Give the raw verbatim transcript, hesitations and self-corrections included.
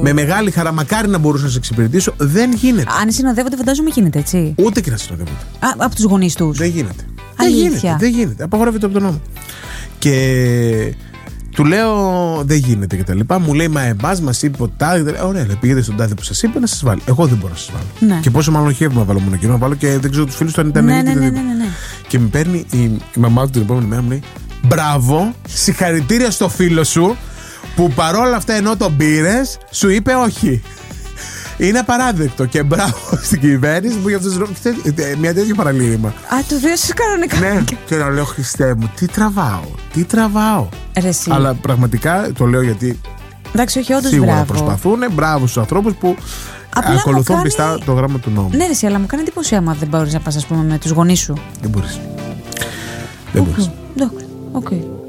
Με μεγάλη χαρά, μακάρι να μπορούσα να σε εξυπηρετήσω. Δεν γίνεται. Αν συνοδεύονται, φαντάζομαι γίνεται, έτσι. Ούτε και να συνοδεύονται. Α, από τους γονείς τους. Δεν γίνεται. Αλήθεια. Δεν γίνεται. Δεν γίνεται. Απαγορεύεται από τον νόμο. Και του λέω δεν γίνεται και τα λοιπά. Μου λέει, μα εμάς μας είπε ο τάδε. Ωραία, λέει, πήγαινε στον τάδε που σας είπε να σας βάλει. Εγώ δεν μπορώ να σας βάλω. Ναι. Και πόσο μάλλον χαίρομαι να βάλω μόνο εκείνο να βάλω και δεν ξέρω τους φίλους του αν ήταν Ναι, ίδιοι ναι, και ναι, δεν ναι, είπα. ναι, ναι. Και με παίρνει η, η μαμά του την επόμενη μέρα, μου λέει, μπράβο, συγχαρητήρια στο φίλο σου που παρόλα αυτά ενώ τον πήρες σου είπε όχι. Είναι απαράδεκτο και μπράβο στην κυβέρνηση που για αυτούς μια τέτοια παραλήρημα. Α, το βίωσες κανονικά. Ναι, και να λέω, Χριστέ μου, τι τραβάω, τι τραβάω. Ρε, εσύ. Αλλά πραγματικά το λέω γιατί Εντάξει, όχι, όντως σίγουρα μπράβο. προσπαθούν. Μπράβο στους ανθρώπους που Απλά ακολουθούν μου κάνει... πιστά το γράμμα του νόμου. Ναι, ρε, εσύ, αλλά μου κάνει εντύπωση άμα δεν μπορείς να πας, ας πούμε, με τους γονείς σου. Δεν μπορείς. Δεν μπορείς. Εντάξει, οκ.